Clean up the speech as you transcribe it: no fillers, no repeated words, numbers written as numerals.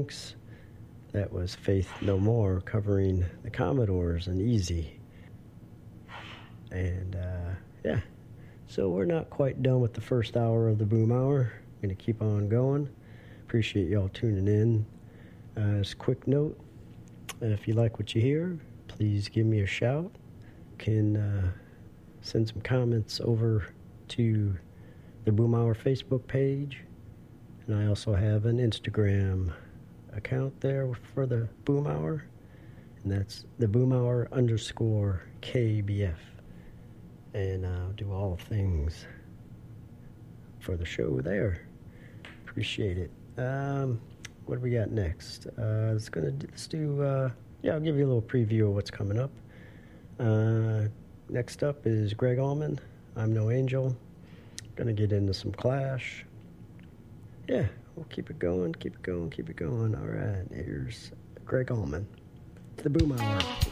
Punks. That was Faith No More covering the Commodores and Easy. And yeah, so we're not quite done with the first hour of the Boom Hour. I'm going to keep on going. Appreciate y'all tuning in. As a quick note, if you like what you hear, please give me a shout. You can send some comments over to the Boom Hour Facebook page. And I also have an Instagram account there for the Boom Hour. And that's the Boom Hour _KBF. And I'll do all things for the show there. Appreciate it. What do we got next? I'll give you a little preview of what's coming up. Next up is Greg Allman, I'm No Angel. Gonna get into some Clash. Yeah, we'll keep it going. All right, here's Greg Allman. The Boom Hour.